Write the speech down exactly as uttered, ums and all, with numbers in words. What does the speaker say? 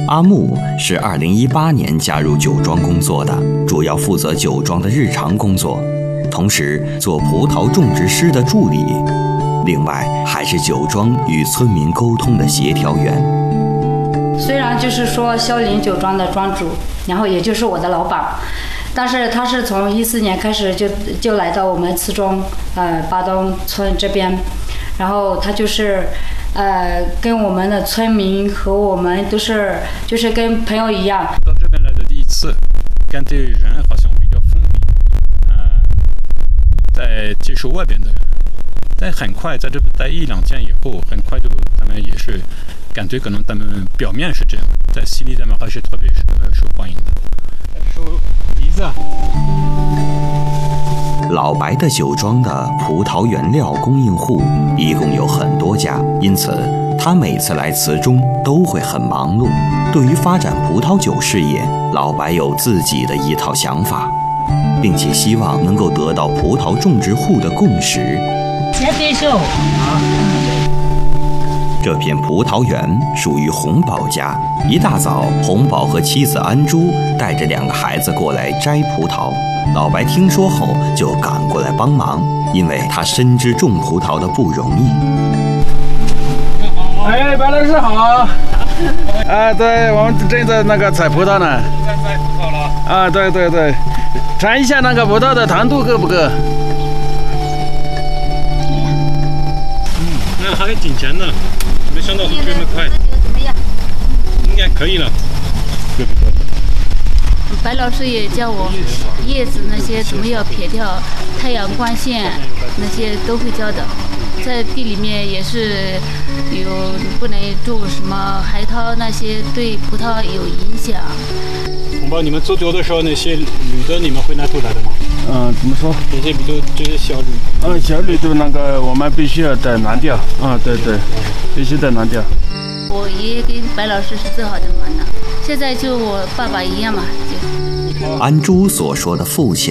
阿木是二零一八年加入酒庄工作的，主要负责酒庄的日常工作，同时做葡萄种植师的助理，另外还是酒庄与村民沟通的协调员。 虽然就是说萧林酒庄的庄主，然后也就是我的老板，但是他是从一四年开始就就来到我们慈中呃巴东村这边，然后他就是呃跟我们的村民和我们都是就是跟朋友一样。 到这边来的第一次，感觉人好像比较封闭，呃，在接受外边的人，但很快在这待一两天以后，很快就他们也是感觉可能他们表面是这样，在心里他们还是特别受受欢迎的。收梨子。 老白的酒庄的葡萄原料供应户一共有很多家，因此他每次来慈中都会很忙碌。对于发展葡萄酒事业，老白有自己的一套想法，并且希望能够得到葡萄种植户的共识。 先对手啊！ 这片葡萄园属于洪宝家。一大早，洪宝和妻子安珠带着两个孩子过来摘葡萄。老白听说后就赶过来帮忙，因为他深知种葡萄的不容易。 哎，白老师好！啊，对，我们正在那个采葡萄呢。 在摘葡萄了。 啊，对对对，尝一下那个葡萄的糖度够不够？ 那还挺甜的，没想到会这么快。应该可以了，对不对？ 白老师也教我叶子那些怎么样撇掉，太阳光线那些都会教的。在地里面也是有不能种什么海涛，那些对葡萄有影响。 红包，你们做酒的时候那些铝的你们会拿出来的吗？ 嗯，怎么说？ 那些比如这些小铝。 嗯，小铝的那个我们必须要得拿掉。啊，对对，必须得拿掉。 我爷爷跟白老师是最好的玩的，现在就我爸爸一样嘛，就。 安珠所说的父亲